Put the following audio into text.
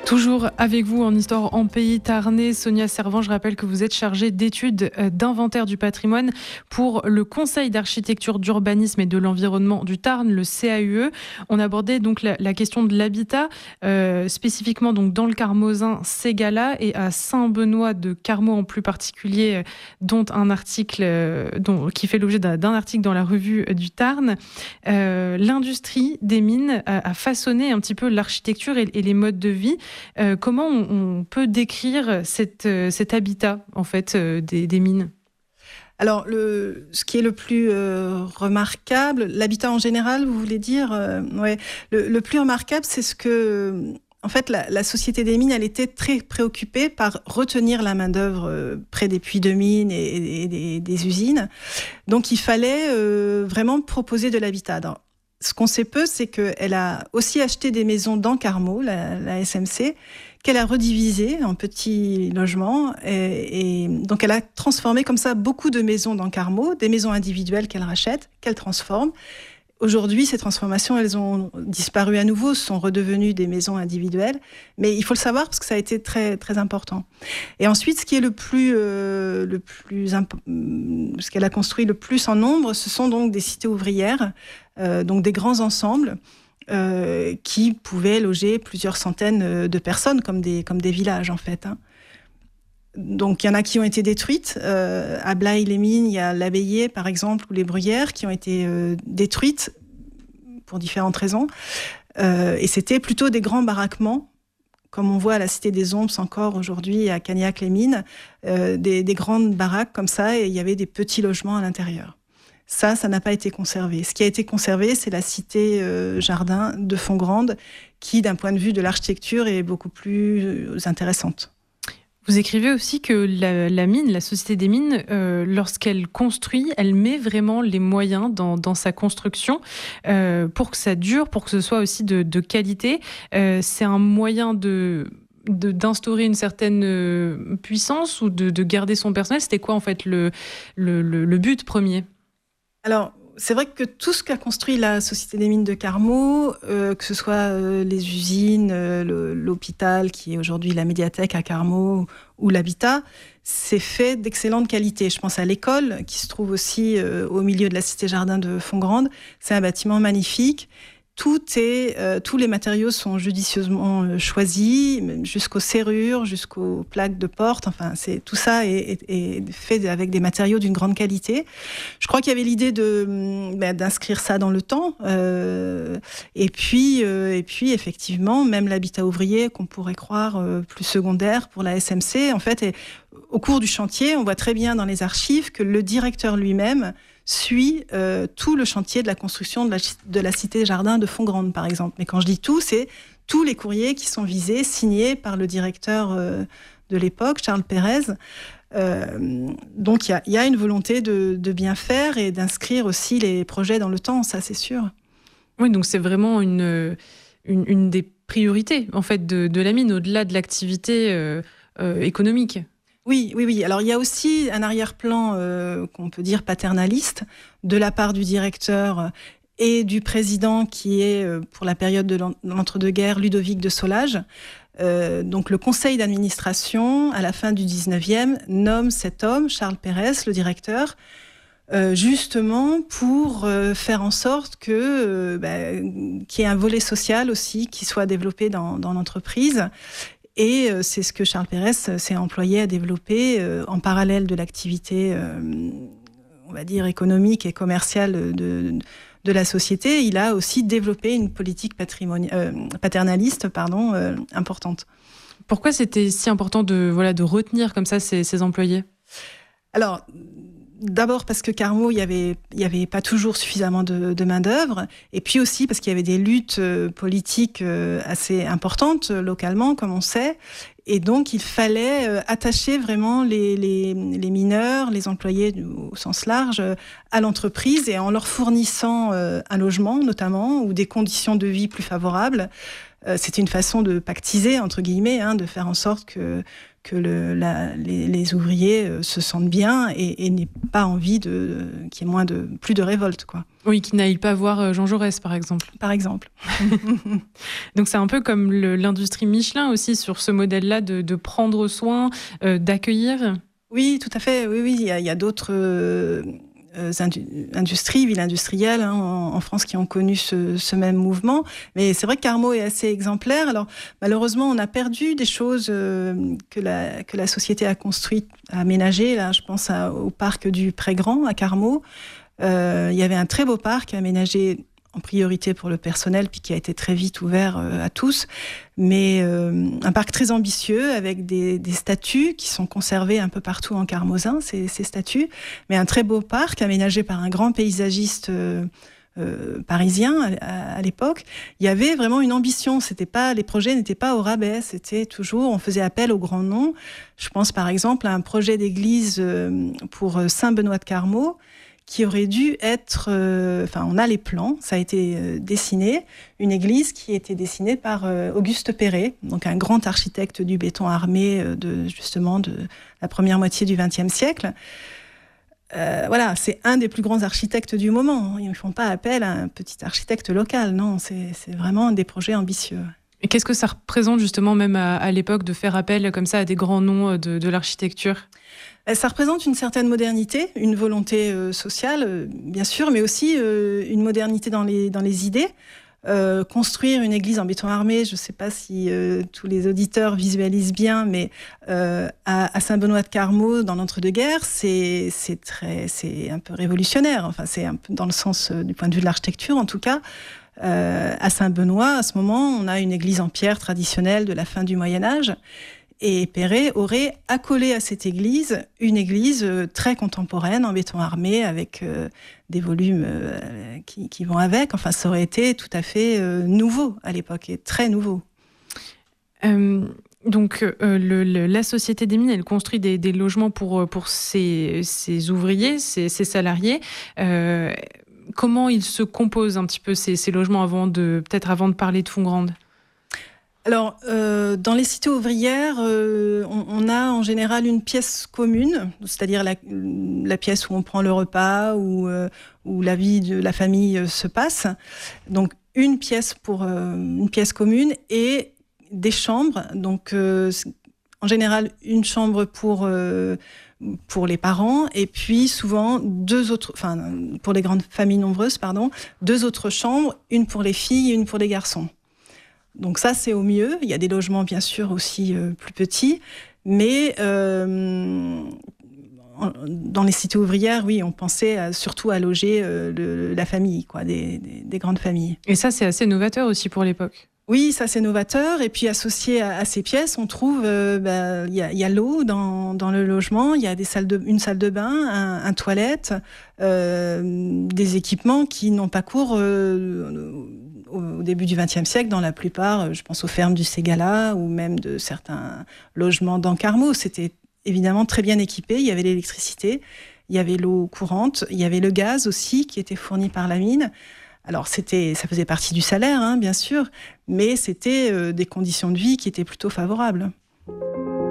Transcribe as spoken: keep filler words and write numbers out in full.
Toujours avec vous en Histoire en Pays Tarnais, Sonia Servan, je rappelle que vous êtes chargée d'études d'inventaire du patrimoine pour le Conseil d'architecture, d'urbanisme et de l'environnement du Tarn, le C A U E. On abordait donc la, la question de l'habitat, euh, spécifiquement donc dans le Carmosin, Ségala et à Saint-Benoît de Carmaux en plus particulier, dont un article euh, dont, qui fait l'objet d'un, d'un article dans la revue du Tarn. Euh, l'industrie des mines a, a façonné un petit peu l'architecture et, et les modes de vie. Euh, comment on, on peut décrire cette, euh, cet habitat en fait euh, des, des mines ? Alors, le, ce qui est le plus euh, remarquable, l'habitat en général, vous voulez dire, euh, ouais, le, le plus remarquable, c'est ce que, en fait, la, la société des mines, elle était très préoccupée par retenir la main d'œuvre euh, près des puits de mines et, et, et des, des usines. Donc, il fallait euh, vraiment proposer de l'habitat. Alors, ce qu'on sait peu, c'est qu'elle a aussi acheté des maisons dans Carmaux, la, la S M C, qu'elle a redivisées en petits logements. Et, et donc, elle a transformé comme ça beaucoup de maisons dans Carmaux, des maisons individuelles qu'elle rachète, qu'elle transforme. Aujourd'hui, ces transformations, elles ont disparu à nouveau, sont redevenues des maisons individuelles. Mais il faut le savoir parce que ça a été très, très important. Et ensuite, ce qui est le plus, euh, le plus imp... ce qu'elle a construit le plus en nombre, ce sont donc des cités ouvrières, euh, donc des grands ensembles euh, qui pouvaient loger plusieurs centaines de personnes, comme des, comme des villages en fait. Hein. Donc, il y en a qui ont été détruites. Euh, à Blaye-les-Mines, il y a l'Abbaye, par exemple, ou les Bruyères, qui ont été euh, détruites pour différentes raisons. Euh, et c'était plutôt des grands baraquements, comme on voit à la Cité des Ombres encore aujourd'hui, à Cagnac-les-Mines, euh, des, des grandes baraques comme ça, et il y avait des petits logements à l'intérieur. Ça, ça n'a pas été conservé. Ce qui a été conservé, c'est la cité euh, jardin de Fontgrande, qui, d'un point de vue de l'architecture, est beaucoup plus euh, intéressante. Vous écrivez aussi que la, la mine, la société des mines, euh, lorsqu'elle construit, elle met vraiment les moyens dans, dans sa construction euh, pour que ça dure, pour que ce soit aussi de, de qualité. Euh, c'est un moyen de, de, d'instaurer une certaine puissance ou de, de garder son personnel. C'était quoi en fait le, le, le, le but premier ? Alors, c'est vrai que tout ce qu'a construit la Société des mines de Carmaux, euh, que ce soit euh, les usines, euh, le, l'hôpital qui est aujourd'hui la médiathèque à Carmaux ou l'habitat, c'est fait d'excellente qualité. Je pense à l'école qui se trouve aussi euh, au milieu de la cité jardin de Fontgrande. C'est un bâtiment magnifique. Tout est, euh, tous les matériaux sont judicieusement euh, choisis, jusqu'aux serrures, jusqu'aux plaques de porte. Enfin, c'est, tout ça est, est, est fait avec des matériaux d'une grande qualité. Je crois qu'il y avait l'idée de, ben, d'inscrire ça dans le temps. Euh, et, puis, euh, et puis, effectivement, même l'habitat ouvrier, qu'on pourrait croire euh, plus secondaire pour la S M C, en fait, est, au cours du chantier, on voit très bien dans les archives que le directeur lui-même suit euh, tout le chantier de la construction de la, de la cité jardin de Fontgrande, par exemple. Mais quand je dis tout, c'est tous les courriers qui sont visés, signés par le directeur euh, de l'époque, Charles Pérez. Euh, donc, il y, y a une volonté de, de bien faire et d'inscrire aussi les projets dans le temps, ça, c'est sûr. Oui, donc c'est vraiment une, une, une des priorités, en fait, de, de la mine, au-delà de l'activité euh, euh, économique. Oui, oui, oui. Alors, il y a aussi un arrière-plan euh, qu'on peut dire paternaliste de la part du directeur et du président qui est, euh, pour la période de l'entre-deux-guerres, Ludovic de Solage. Euh, donc, le conseil d'administration, à la fin du dix-neuvième, nomme cet homme, Charles Pérez, le directeur, euh, justement pour euh, faire en sorte que, euh, bah, qu'il y ait un volet social aussi qui soit développé dans, dans l'entreprise. Et c'est ce que Charles Pérez s'est employé à développer euh, en parallèle de l'activité, euh, on va dire, économique et commerciale de, de la société. Il a aussi développé une politique patrimoni- euh, paternaliste pardon, euh, importante. Pourquoi c'était si important de, voilà, de retenir comme ça ces, ces employés ? Alors, d'abord parce que Carmaux, il n'y avait, il y avait pas toujours suffisamment de, de main-d'œuvre, et puis aussi parce qu'il y avait des luttes euh, politiques euh, assez importantes euh, localement, comme on sait, et donc il fallait euh, attacher vraiment les, les, les mineurs, les employés au sens large, euh, à l'entreprise, et en leur fournissant euh, un logement notamment, ou des conditions de vie plus favorables. Euh, c'était une façon de pactiser, entre guillemets, hein, de faire en sorte que que le, la, les, les ouvriers se sentent bien et, et n'aient pas envie de, de qu'il y ait moins de, plus de révolte, quoi. Oui, qu'ils n'aillent pas voir Jean Jaurès, par exemple. Par exemple. Donc c'est un peu comme le, l'industrie Michelin aussi, sur ce modèle-là de, de prendre soin, euh, d'accueillir. Oui, tout à fait. Oui, oui, il y a, il y a d'autres euh, industries, villes industrielles hein, en, en France qui ont connu ce, ce même mouvement. Mais c'est vrai que Carmaux est assez exemplaire. Alors malheureusement, on a perdu des choses euh, que, la, que la société a construites, a aménagées. Là, je pense à, au parc du Pré-Grand à Carmaux. Euh, il y avait un très beau parc aménagé en priorité pour le personnel, puis qui a été très vite ouvert euh, à tous. Mais euh, un parc très ambitieux, avec des, des statues qui sont conservées un peu partout en Carmozin, ces, ces statues. Mais un très beau parc aménagé par un grand paysagiste euh, euh, parisien à, à l'époque. Il y avait vraiment une ambition. C'était pas, les projets n'étaient pas au rabais. C'était toujours, on faisait appel aux grands noms. Je pense par exemple à un projet d'église euh, pour Saint-Benoît de Carmaux, qui aurait dû être... Euh, enfin, on a les plans, ça a été euh, dessiné, une église qui a été dessinée par euh, Auguste Perret, donc un grand architecte du béton armé euh, de, justement de la première moitié du vingtième siècle. Euh, voilà, c'est un des plus grands architectes du moment. Ils ne font pas appel à un petit architecte local, non, c'est, c'est vraiment des projets ambitieux. Et qu'est-ce que ça représente justement même à, à l'époque de faire appel comme ça à des grands noms de, de l'architecture ? Ça représente une certaine modernité, une volonté euh, sociale, euh, bien sûr, mais aussi euh, une modernité dans les, dans les idées. Euh, construire une église en béton armé, je ne sais pas si euh, tous les auditeurs visualisent bien, mais euh, à, à Saint-Benoît de Carmaux, dans l'entre-deux-guerres, c'est, c'est, très, c'est un peu révolutionnaire. Enfin, c'est un peu dans le sens euh, du point de vue de l'architecture, en tout cas. Euh, à Saint-Benoît, à ce moment, on a une église en pierre traditionnelle de la fin du Moyen-Âge. Et Perret aurait accolé à cette église une église très contemporaine en béton armé avec euh, des volumes euh, qui, qui vont avec. Enfin, ça aurait été tout à fait euh, nouveau à l'époque et très nouveau. Euh, donc, euh, le, le, la Société des Mines, elle construit des, des logements pour, pour ses, ses ouvriers, ses, ses salariés. Euh, comment ils se composent un petit peu ces, ces logements avant de, peut-être avant de parler de Fongrande ? Alors, euh, dans les cités ouvrières, euh, on, on a en général une pièce commune, c'est-à-dire la, la pièce où on prend le repas, où, euh, où la vie de la famille se passe. Donc, une pièce pour euh, une pièce commune et des chambres. Donc, euh, en général, une chambre pour euh, pour les parents et puis souvent deux autres, enfin pour les grandes familles nombreuses, pardon, deux autres chambres, une pour les filles et une pour les garçons. Donc ça, c'est au mieux. Il y a des logements, bien sûr, aussi euh, plus petits. Mais euh, dans les cités ouvrières, oui, on pensait à, surtout à loger euh, le, la famille, quoi, des, des, des grandes familles. Et ça, c'est assez novateur aussi pour l'époque. Oui, ça, c'est novateur. Et puis, associé à, à ces pièces, on trouve, euh, bah, y a, y a l'eau dans, dans le logement, il y a des salles de, une salle de bain, un, un toilette, euh, des équipements qui n'ont pas cours euh, au début du vingtième siècle, dans la plupart, je pense aux fermes du Ségala ou même de certains logements dans Carmaux. C'était évidemment très bien équipé. Il y avait l'électricité, il y avait l'eau courante, il y avait le gaz aussi qui était fourni par la mine. Alors, c'était, ça faisait partie du salaire, hein, bien sûr, mais c'était euh, des conditions de vie qui étaient plutôt favorables.